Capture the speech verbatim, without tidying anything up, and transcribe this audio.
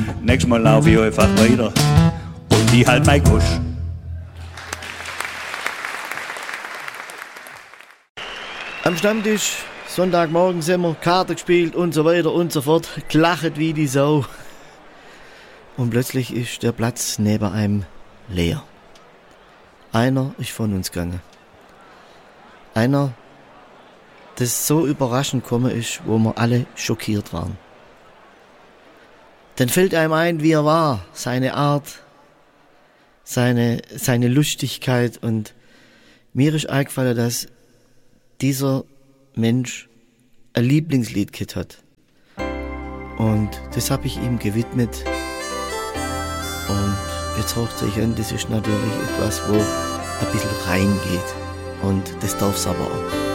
Nächstes Mal laufe ich einfach weiter und ich halt mein Gusch. Am Stammtisch, Sonntagmorgen sind wir, Karte gespielt und so weiter und so fort, gelacht wie die Sau. Und plötzlich ist der Platz neben einem leer. Einer ist von uns gegangen. Einer, das so überraschend gekommen ist, wo wir alle schockiert waren. Dann fällt einem ein, wie er war, seine Art, seine, seine Lustigkeit, und mir ist eingefallen, dass dieser Mensch ein Lieblingslied gehabt hat. Und das habe ich ihm gewidmet. Und jetzt hört sich an, das ist natürlich etwas, wo ein bisschen reingeht. Und das darf es aber auch.